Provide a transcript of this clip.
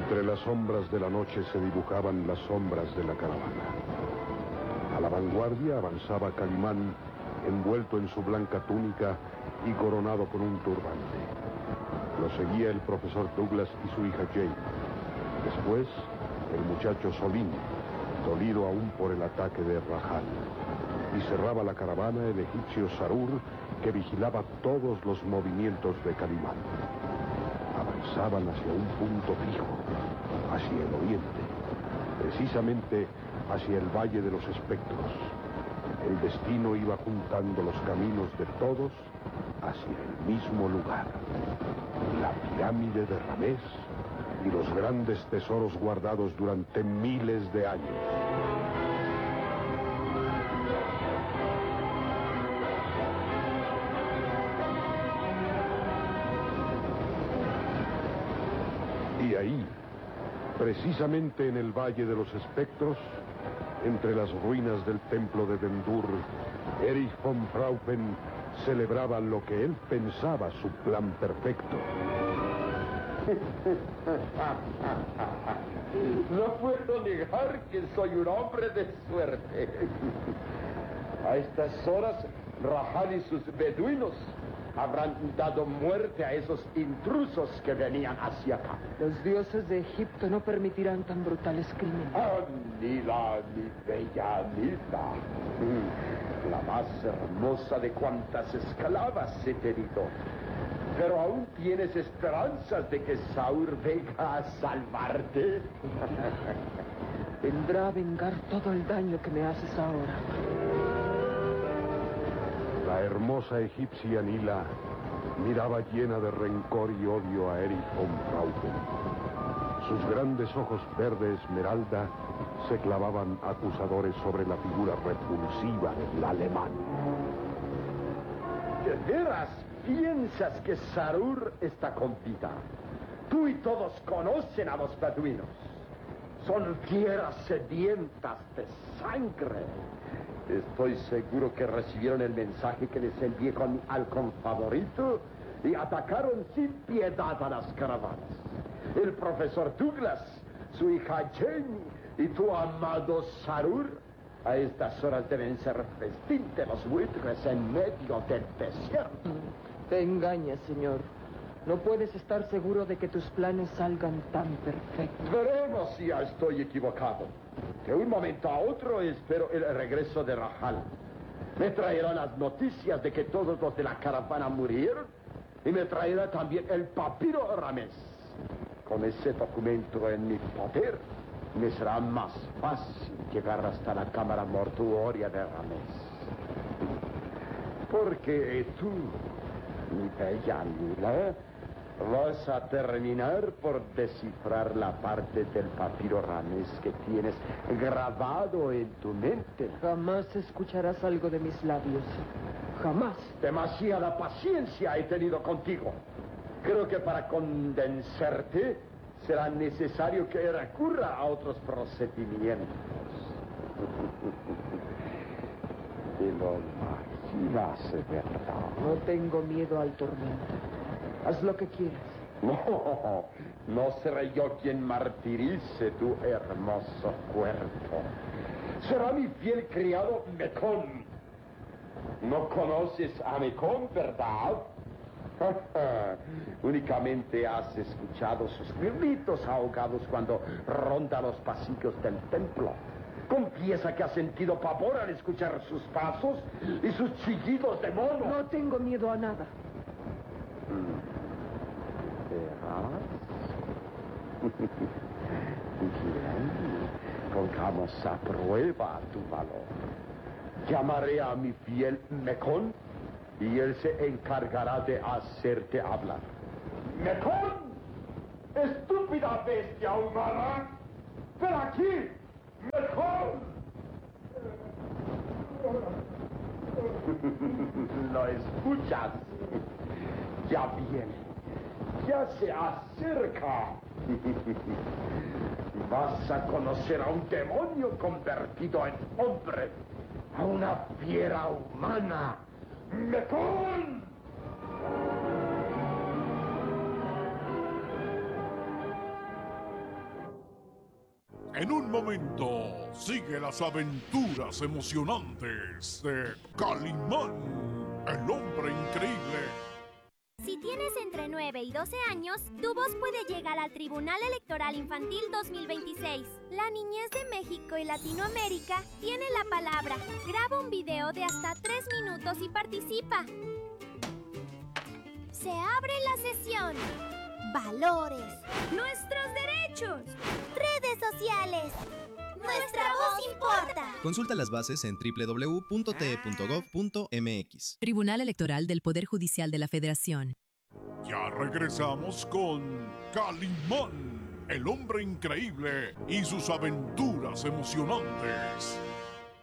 Entre las sombras de la noche se dibujaban las sombras de la caravana. A la vanguardia avanzaba Calimán, envuelto en su blanca túnica y coronado con un turbante. Lo seguía el profesor Douglas y su hija Jane. Después, el muchacho Solín, dolido aún por el ataque de Rahal. Y cerraba la caravana el egipcio Sarur, que vigilaba todos los movimientos de Calimán. Avanzaban hacia un punto fijo, hacia el oriente, precisamente hacia el Valle de los Espectros. El destino iba juntando los caminos de todos hacia el mismo lugar. La pirámide de Ramés y los grandes tesoros guardados durante miles de años. Y ahí, precisamente en el Valle de los Espectros, entre las ruinas del templo de Dendur, Erich von Fraufen celebraba lo que él pensaba su plan perfecto. No puedo negar que soy un hombre de suerte. A estas horas, Rahal y sus beduinos habrán dado muerte a esos intrusos que venían hacia acá. Los dioses de Egipto no permitirán tan brutales crímenes. Anila, mi bella Anila. La más hermosa de cuantas esclavas he tenido. Pero aún tienes esperanzas de que Saur venga a salvarte. Vendrá a vengar todo el daño que me haces ahora. La hermosa egipcia Nila miraba llena de rencor y odio a Erich von Fraufen. Sus grandes ojos verde esmeralda se clavaban acusadores sobre la figura repulsiva del alemán. ¿De veras piensas que Sarur está con vida? Tú y todos conocen a los beduinos. Son fieras sedientas de sangre. Estoy seguro que recibieron el mensaje que les envié con mi halcón favorito y atacaron sin piedad a las caravanas. El profesor Douglas, su hija Jane y tu amado Sarur a estas horas deben ser festín de los buitres en medio del desierto. Te engañas, señor. No puedes estar seguro de que tus planes salgan tan perfectos. Veremos si ya estoy equivocado. De un momento a otro espero el regreso de Rahal. Me traerá las noticias de que todos los de la caravana murieron y me traerá también el papiro Ramés. Con ese documento en mi poder, me será más fácil llegar hasta la cámara mortuoria de Ramés. Porque tú, mi bella Nila, vas a terminar por descifrar la parte del papiro Ramés que tienes grabado en tu mente. Jamás escucharás algo de mis labios. Jamás. Demasiada paciencia he tenido contigo. Creo que para convencerte será necesario que recurra a otros procedimientos. Te lo imaginas, ¿verdad? No tengo miedo al tormento. Haz lo que quieras. No seré yo quien martirice tu hermoso cuerpo. Será mi fiel criado Mecón. No conoces a Mecón, ¿verdad? Únicamente has escuchado sus gritos ahogados cuando ronda los pasillos del templo. Confiesa que has sentido pavor al escuchar sus pasos y sus chillidos de mono. No tengo miedo a nada. ¿Verás? Bien, pongamos a prueba tu valor. Llamaré a mi fiel Mecón y él se encargará de hacerte hablar. ¡Mecón! ¡Estúpida bestia humana! ¡Ven aquí! ¡Mecón! ¿Lo escuchas? Ya viene. Ya se acerca. Vas a conocer a un demonio convertido en hombre. A una fiera humana. ¡Mecón! En un momento, sigue las aventuras emocionantes de Calimán, el hombre increíble. Si tienes entre 9 y 12 años, tu voz puede llegar al Tribunal Electoral Infantil 2026. La niñez de México y Latinoamérica tiene la palabra. Graba un video de hasta 3 minutos y participa. Se abre la sesión. Valores. Nuestros derechos. Redes sociales. Nuestra voz importa. Consulta las bases en www.te.gov.mx. Tribunal Electoral del Poder Judicial de la Federación. Ya regresamos con Calimán, el hombre increíble y sus aventuras emocionantes.